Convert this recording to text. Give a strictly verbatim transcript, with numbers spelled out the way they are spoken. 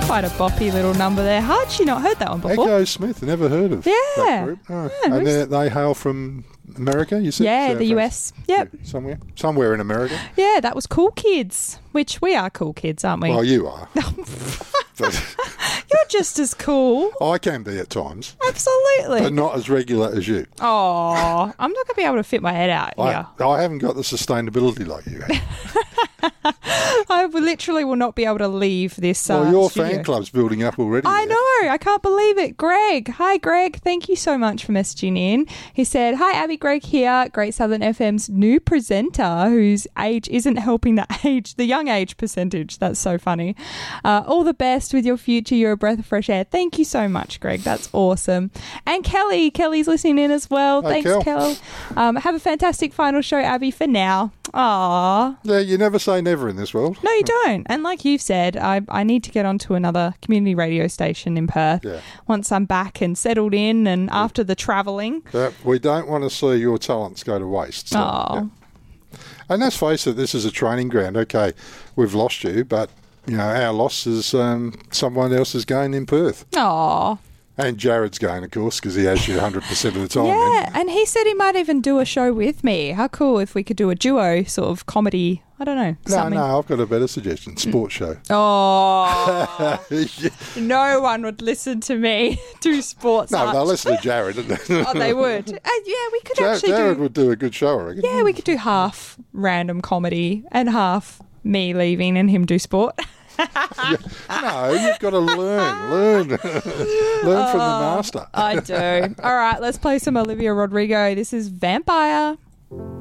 Quite a boppy little number there. Hard she not heard that one before. Echo Smith, never heard of yeah. that group. Oh. Yeah, and they, they hail from America, you said? Yeah, San the U S. Yep. Somewhere? Somewhere in America? Yeah, that was Cool Kids, which we are cool kids, aren't we? Well, you are. But you're just as cool. I can be at times. Absolutely. But not as regular as you. Oh, I'm not going to be able to fit my head out I, here. I haven't got the sustainability like you have. I literally will not be able to leave this uh, Well, your studio. fan club's building up already. I there. know. I can't believe it. Greg. Hi, Greg. Thank you so much for messaging in. He said, hi, Abby. Greg here. Great Southern F M's new presenter whose age isn't helping the age, the young age percentage. That's so funny. Uh, all the best with your future. You're a breath of fresh air. Thank you so much, Greg. That's awesome. And Kelly. Kelly's listening in as well. Hi, Thanks, Kel. Kelly. Um, have a fantastic final show, Abby, for now. Aww. Yeah, you never say never in this world. No, you don't. And like you've said, I, I need to get onto another community radio station in Perth Yeah. once I'm back and settled in and after the travelling. But we don't want to see your talents go to waste. So, Oh. yeah. And let's face it, this is a training ground. Okay, we've lost you, but you know our loss is um, someone else's gain in Perth. Aw. And Jared's going, of course, because he has you one hundred percent of the time. Yeah, then. and he said he might even do a show with me. How cool if we could do a duo sort of comedy. I don't know. No, Something. no, I've got a better suggestion. Sports show. Oh. Yeah. No one would listen to me do sports. No, art. they'll listen to Jared. Oh, they would. Uh, yeah, we could Jared, actually Jared do... would do a good show, I reckon. Yeah, we could do half random comedy and half me leaving and him do sport. Yeah. No, you've got to learn, learn, learn from the master. I do. All right, let's play some Olivia Rodrigo. This is Vampire.